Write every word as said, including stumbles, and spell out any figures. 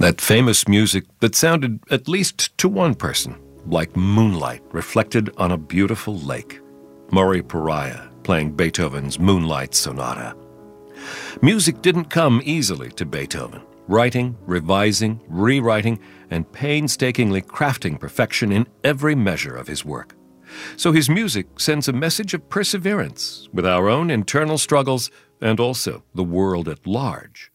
That famous music that sounded, at least to one person, like moonlight reflected on a beautiful lake. Maury Pariah playing Beethoven's Moonlight Sonata. Music didn't come easily to Beethoven, writing, revising, rewriting, and painstakingly crafting perfection in every measure of his work. So his music sends a message of perseverance with our own internal struggles and also the world at large.